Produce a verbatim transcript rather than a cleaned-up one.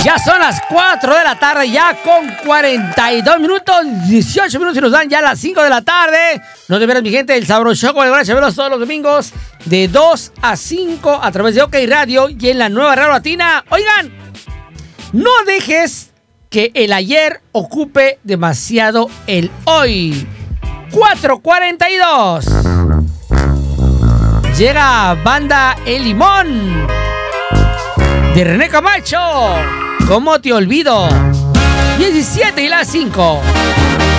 Ya son las cuatro de la tarde, ya con cuarenta y dos minutos, dieciocho minutos y nos dan ya las cinco de la tarde. No te pierdas, mi gente, el Sabroso Show, gracias a verlos todos los domingos de dos a cinco a través de OK Radio y en la nueva Radio Latina. Oigan, no dejes que el ayer ocupe demasiado el hoy. cuatro cuarenta y dos. Llega Banda El Limón de René Camacho. ¿Cómo te olvido? diecisiete y las cinco.